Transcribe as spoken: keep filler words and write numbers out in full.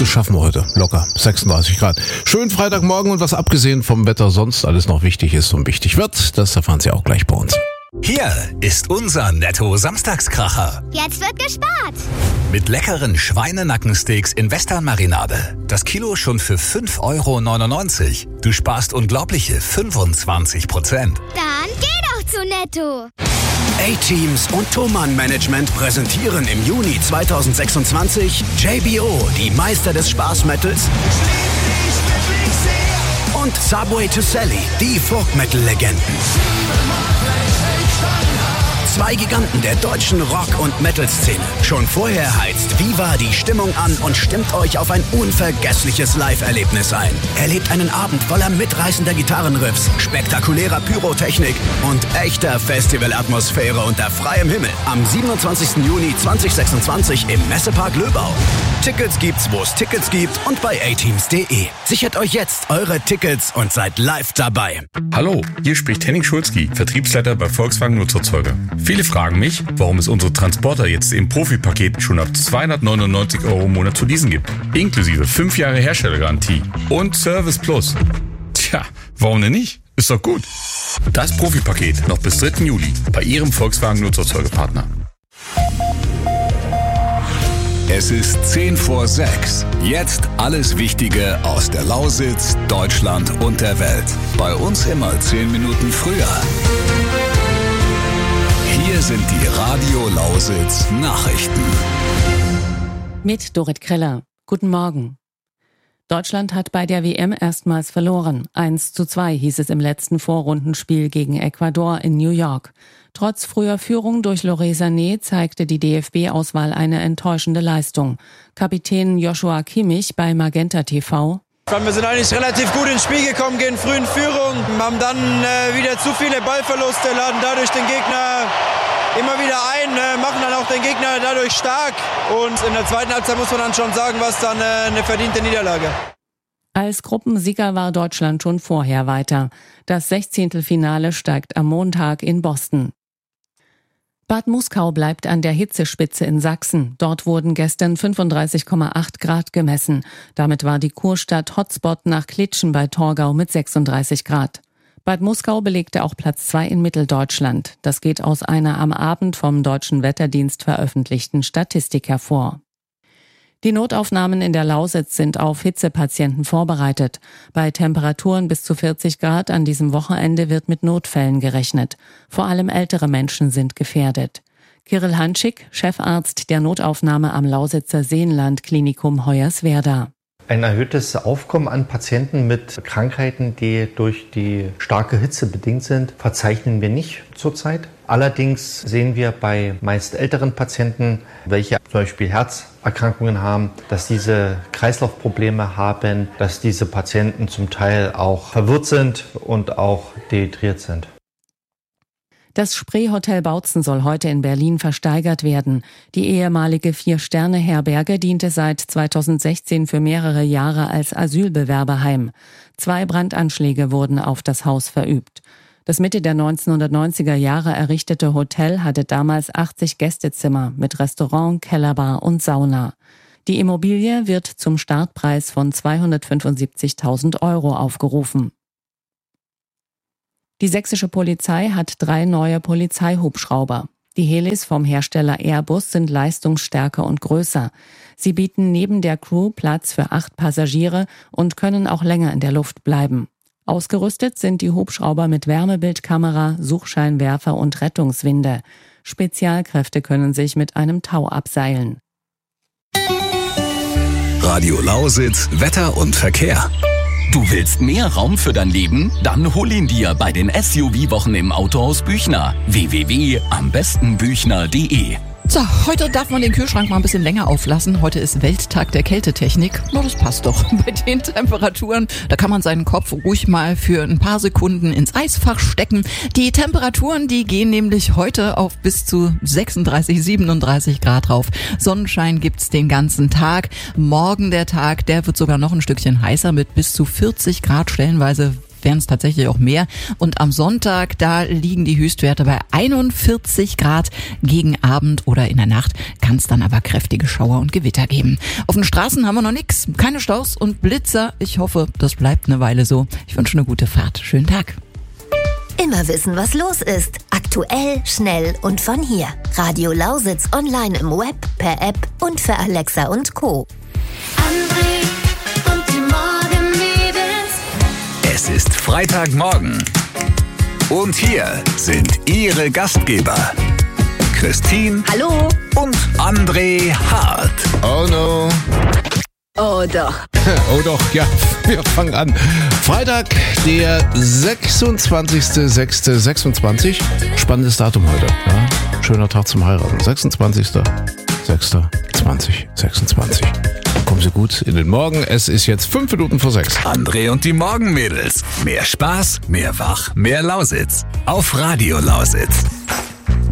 das schaffen wir heute. Locker. sechsunddreißig Grad. Schönen Freitagmorgen und was abgesehen vom Wetter sonst alles noch wichtig ist und wichtig wird, das erfahren Sie auch gleich bei uns. Hier ist unser Netto-Samstagskracher. Jetzt wird gespart. Mit leckeren Schweinenackensteaks in Western-Marinade. Das Kilo schon für fünf Euro neunundneunzig. Du sparst unglaubliche fünfundzwanzig Prozent. Dann geh doch zu Netto. A-Teams und Thomann Management präsentieren im Juni zweitausendsechsundzwanzig J B O, die Meister des Spaß-Metals. Und Subway to Sally, die Folk-Metal-Legenden. Zwei Giganten der deutschen Rock- und Metal-Szene. Schon vorher heizt Viva die Stimmung an und stimmt euch auf ein unvergessliches Live-Erlebnis ein. Erlebt einen Abend voller mitreißender Gitarrenriffs, spektakulärer Pyrotechnik und echter Festivalatmosphäre unter freiem Himmel. Am siebenundzwanzigsten Juni zweitausendsechsundzwanzig im Messepark Löbau. Tickets gibt's, wo es Tickets gibt und bei a teams punkt de. Sichert euch jetzt eure Tickets und seid live dabei. Hallo, hier spricht Henning Schulzki, Vertriebsleiter bei Volkswagen Nutzerzeuger. Viele fragen mich, warum es unsere Transporter jetzt im Profi-Paket schon ab zweihundertneunundneunzig Euro im Monat zu leasen gibt. Inklusive fünf Jahre Herstellergarantie und Service Plus. Tja, warum denn nicht? Ist doch gut. Das Profi-Paket noch bis dritten Juli bei Ihrem Volkswagen Nutzerzeugerpartner. Es ist zehn vor sechs. Jetzt alles Wichtige aus der Lausitz, Deutschland und der Welt. Bei uns immer zehn Minuten früher. Hier sind die Radio Lausitz Nachrichten. Mit Dorit Kreller. Guten Morgen. Deutschland hat bei der W M erstmals verloren. eins zu zwei hieß es im letzten Vorrundenspiel gegen Ecuador in New York. Trotz früher Führung durch Leroy Sané zeigte die D F B-Auswahl eine enttäuschende Leistung. Kapitän Joshua Kimmich bei Magenta T V. Wir sind eigentlich relativ gut ins Spiel gekommen, gehen früh in Führung, haben dann äh, wieder zu viele Ballverluste, laden dadurch den Gegner immer wieder ein, äh, machen dann auch den Gegner dadurch stark. Und in der zweiten Halbzeit muss man dann schon sagen, was dann äh, eine verdiente Niederlage. Als Gruppensieger war Deutschland schon vorher weiter. Das Sechzehntelfinale steigt am Montag in Boston. Bad Muskau bleibt an der Hitzespitze in Sachsen. Dort wurden gestern fünfunddreißig Komma acht Grad gemessen. Damit war die Kurstadt Hotspot nach Klitschen bei Torgau mit sechsunddreißig Grad. Bad Muskau belegte auch Platz zwei in Mitteldeutschland. Das geht aus einer am Abend vom Deutschen Wetterdienst veröffentlichten Statistik hervor. Die Notaufnahmen in der Lausitz sind auf Hitzepatienten vorbereitet. Bei Temperaturen bis zu vierzig Grad an diesem Wochenende wird mit Notfällen gerechnet. Vor allem ältere Menschen sind gefährdet. Kirill Hanschig, Chefarzt der Notaufnahme am Lausitzer Seenland-Klinikum Hoyerswerda. Ein erhöhtes Aufkommen an Patienten mit Krankheiten, die durch die starke Hitze bedingt sind, verzeichnen wir nicht zurzeit. Allerdings sehen wir bei meist älteren Patienten, welche zum Beispiel Herzerkrankungen haben, dass diese Kreislaufprobleme haben, dass diese Patienten zum Teil auch verwirrt sind und auch dehydriert sind. Das Spree-Hotel Bautzen soll heute in Berlin versteigert werden. Die ehemalige Vier-Sterne-Herberge diente seit zweitausendsechzehn für mehrere Jahre als Asylbewerberheim. Zwei Brandanschläge wurden auf das Haus verübt. Das Mitte der neunzehnhundertneunziger Jahre errichtete Hotel hatte damals achtzig Gästezimmer mit Restaurant, Kellerbar und Sauna. Die Immobilie wird zum Startpreis von zweihundertfünfundsiebzigtausend Euro aufgerufen. Die sächsische Polizei hat drei neue Polizeihubschrauber. Die Helis vom Hersteller Airbus sind leistungsstärker und größer. Sie bieten neben der Crew Platz für acht Passagiere und können auch länger in der Luft bleiben. Ausgerüstet sind die Hubschrauber mit Wärmebildkamera, Suchscheinwerfer und Rettungswinde. Spezialkräfte können sich mit einem Tau abseilen. Radio Lausitz, Wetter und Verkehr. Du willst mehr Raum für dein Leben? Dann hol ihn dir bei den S U V-Wochen im Autohaus Büchner. w w w punkt am besten büchner punkt de. So, heute darf man den Kühlschrank mal ein bisschen länger auflassen. Heute ist Welttag der Kältetechnik. Na, das passt doch. Bei den Temperaturen, da kann man seinen Kopf ruhig mal für ein paar Sekunden ins Eisfach stecken. Die Temperaturen, die gehen nämlich heute auf bis zu sechsunddreißig, siebenunddreißig Grad rauf. Sonnenschein gibt's den ganzen Tag. Morgen der Tag, der wird sogar noch ein Stückchen heißer mit bis zu vierzig Grad, stellenweise wären es tatsächlich auch mehr. Und am Sonntag, da liegen die Höchstwerte bei einundvierzig Grad. Gegen Abend oder in der Nacht kann es dann aber kräftige Schauer und Gewitter geben. Auf den Straßen haben wir noch nichts, keine Staus und Blitzer. Ich hoffe, das bleibt eine Weile so. Ich wünsche eine gute Fahrt. Schönen Tag. Immer wissen, was los ist. Aktuell, schnell und von hier. Radio Lausitz online im Web, per App und für Alexa und Co. André und die Morgenmädels. Es ist Freitagmorgen. Und hier sind Ihre Gastgeber. Christine. Hallo. Und André Hart. Oh no. Oh doch. Oh doch, ja, wir fangen an. Freitag, der sechsundzwanzigster sechster sechsundzwanzig. Spannendes Datum heute. Ja? Schöner Tag zum Heiraten. sechsundzwanzigster sechster zweitausendsechsundzwanzig. Kommen Sie gut in den Morgen. Es ist jetzt fünf Minuten vor sechs. André und die Morgenmädels. Mehr Spaß, mehr Wach, mehr Lausitz. Auf Radio Lausitz.